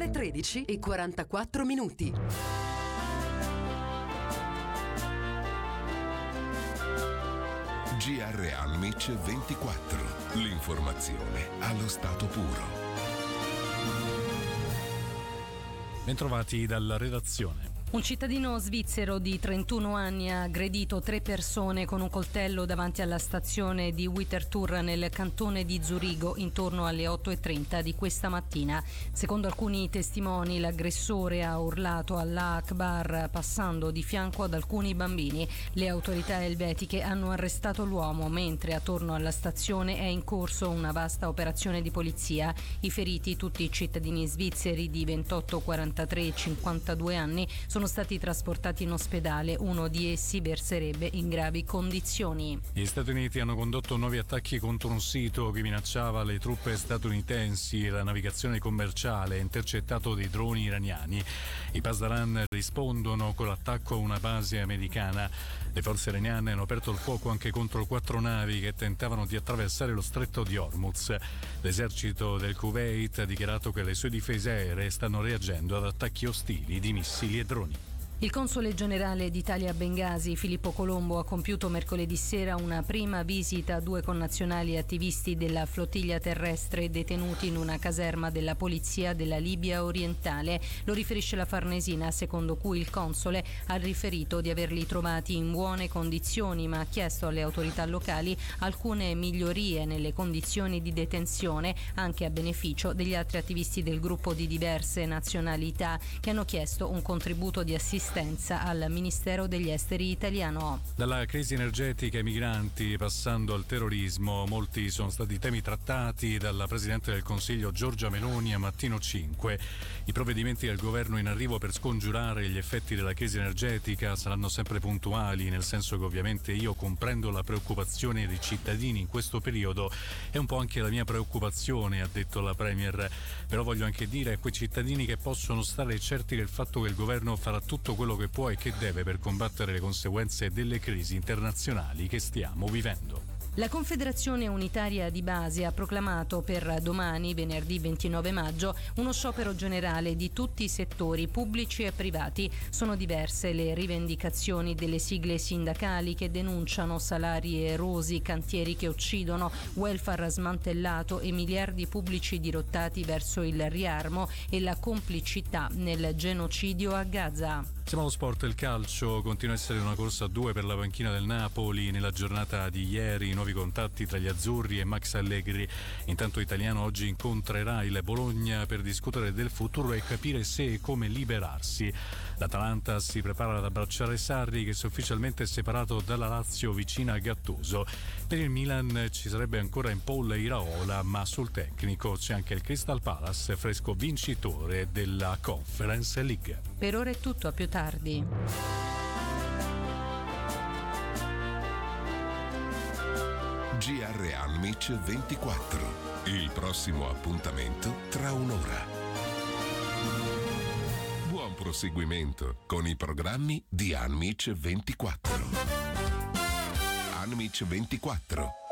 ore 13 e 44 minuti. GR Almic 24. L'informazione allo stato puro. Bentrovati dalla redazione. Un cittadino svizzero di 31 anni ha aggredito 3 persone con un coltello davanti alla stazione di Winterthur nel cantone di Zurigo intorno alle 8:30 di questa mattina. Secondo alcuni testimoni, l'aggressore ha urlato Allah Akbar passando di fianco ad alcuni bambini. Le autorità elvetiche hanno arrestato l'uomo, mentre attorno alla stazione è in corso una vasta operazione di polizia. I feriti, tutti cittadini svizzeri di 28, 43 e 52 anni, sono stati trasportati in ospedale. Uno di essi verserebbe in gravi condizioni. Gli Stati Uniti hanno condotto nuovi attacchi contro un sito che minacciava le truppe statunitensi e la navigazione commerciale, intercettato dei droni iraniani. I Pasdaran rispondono con l'attacco a una base americana. Le forze iraniane hanno aperto il fuoco anche contro 4 navi che tentavano di attraversare lo stretto di Hormuz. L'esercito del Kuwait ha dichiarato che le sue difese aeree stanno reagendo ad attacchi ostili di missili e droni. Il console generale d'Italia a Bengasi, Filippo Colombo, ha compiuto mercoledì sera una prima visita a 2 connazionali attivisti della flottiglia terrestre detenuti in una caserma della polizia della Libia orientale. Lo riferisce la Farnesina, secondo cui il console ha riferito di averli trovati in buone condizioni, ma ha chiesto alle autorità locali alcune migliorie nelle condizioni di detenzione, anche a beneficio degli altri attivisti del gruppo di diverse nazionalità che hanno chiesto un contributo di assistenza al Ministero degli Esteri italiano. Dalla crisi energetica ai migranti, passando al terrorismo, molti sono stati i temi trattati dalla Presidente del Consiglio Giorgia Meloni a Mattino 5. I provvedimenti del governo in arrivo per scongiurare gli effetti della crisi energetica saranno sempre puntuali, nel senso che ovviamente io comprendo la preoccupazione dei cittadini in questo periodo, è un po' anche la mia preoccupazione, ha detto la Premier, però voglio anche dire a quei cittadini che possono stare certi del fatto che il governo farà tutto quello che può e che deve per combattere le conseguenze delle crisi internazionali che stiamo vivendo. La Confederazione Unitaria di Base ha proclamato per domani, venerdì 29 maggio, uno sciopero generale di tutti i settori pubblici e privati. Sono diverse le rivendicazioni delle sigle sindacali che denunciano salari erosi, cantieri che uccidono, welfare smantellato e miliardi pubblici dirottati verso il riarmo e la complicità nel genocidio a Gaza. Siamo allo sport. Il calcio continua a essere una corsa a 2 per la panchina del Napoli. Nella giornata di ieri nuovi contatti tra gli azzurri e Max Allegri. Intanto Italiano oggi incontrerà il Bologna per discutere del futuro e capire se e come liberarsi. L'Atalanta si prepara ad abbracciare Sarri, che si è ufficialmente separato dalla Lazio vicina a Gattuso. Per il Milan ci sarebbe ancora in pole Iraola, ma sul tecnico c'è anche il Crystal Palace, fresco vincitore della Conference League. Per ora è tutto, a più tardi. GR Almic 24. Il prossimo appuntamento tra un'ora. Buon proseguimento con i programmi di Almic 24. Almic 24.